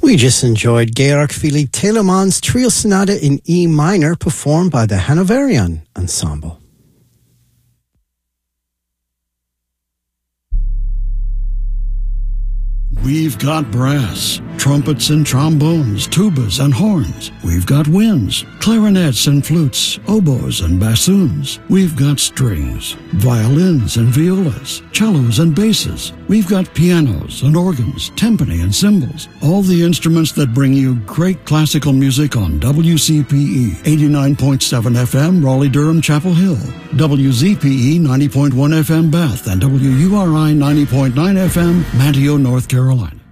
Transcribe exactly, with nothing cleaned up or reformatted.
We just enjoyed Georg Philipp Telemann's Trio Sonata in E minor performed by the Hanoverian Ensemble. We've got brass, trumpets and trombones, tubas and horns. We've got winds, clarinets and flutes, oboes and bassoons. We've got strings, violins and violas, cellos and basses. We've got pianos and organs, timpani and cymbals. All the instruments that bring you great classical music on W C P E eighty-nine point seven F M, Raleigh-Durham, Chapel Hill, W Z P E ninety point one F M, Bath, and W U R I ninety point nine F M, Manteo, North Carolina.